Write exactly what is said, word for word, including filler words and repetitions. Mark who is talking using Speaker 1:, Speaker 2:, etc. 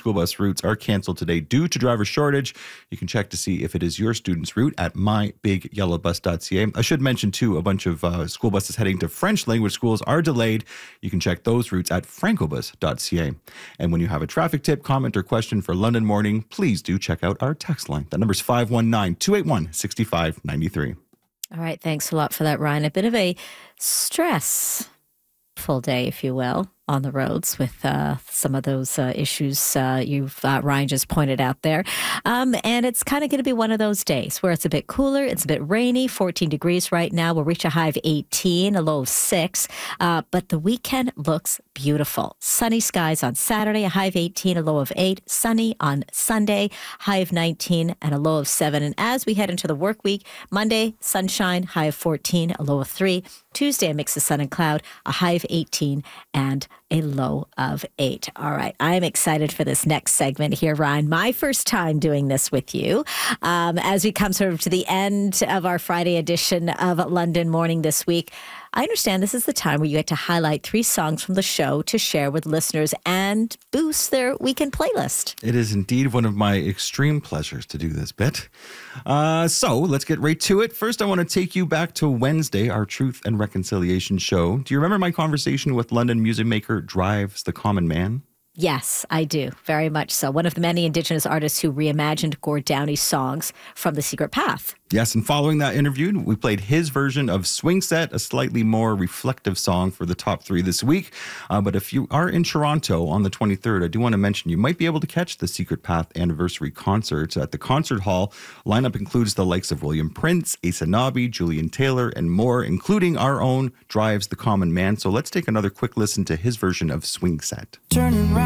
Speaker 1: school bus routes are canceled today due to driver shortage. You can check to see if it is your student's route at my big yellow bus dot c a. I should mention, too, a bunch of uh, school buses heading to French language schools are delayed. You can check those routes at francobus dot c a. And when you have a traffic tip, comment, or question for London Morning, please do check out our text line. That number is five one nine, two eight one, six five nine three.
Speaker 2: All right. Thanks a lot for that, Ryan. A bit of a stressful day, if you will, on the roads with uh, some of those uh, issues uh, you've uh, Ryan just pointed out there. Um, and it's kind of going to be one of those days where it's a bit cooler, it's a bit rainy, fourteen degrees right now. We'll reach a high of eighteen, a low of six. Uh, but the weekend looks beautiful. Sunny skies on Saturday, a high of eighteen, a low of eight. Sunny on Sunday, high of nineteen and a low of seven. And as we head into the work week, Monday, sunshine, high of fourteen, a low of three. Tuesday, a mix of sun and cloud, a high of eighteen and a low of eight. All right. I'm excited for this next segment here, Ryan. My first time doing this with you. Um, as we come sort of to the end of our Friday edition of London Morning this week, I understand this is the time where you get to highlight three songs from the show to share with listeners and boost their weekend playlist.
Speaker 1: It is indeed one of my extreme pleasures to do this bit. Uh, so let's get right to it. First, I want to take you back to Wednesday, our Truth and Reconciliation show. Do you remember my conversation with London music maker Drives the Common Man?
Speaker 2: Yes, I do. Very much so. One of the many Indigenous artists who reimagined Gord Downey's songs from The Secret Path.
Speaker 1: Yes, and following that interview, we played his version of Swing Set, a slightly more reflective song for the top three this week. Uh, but if you are in Toronto on the twenty-third, I do want to mention you might be able to catch the Secret Path anniversary concert at the concert hall. Lineup includes the likes of William Prince, Asa Nobby, Julian Taylor, and more, including our own Drives the Common Man. So let's take another quick listen to his version of Swing Set.
Speaker 3: Turning around.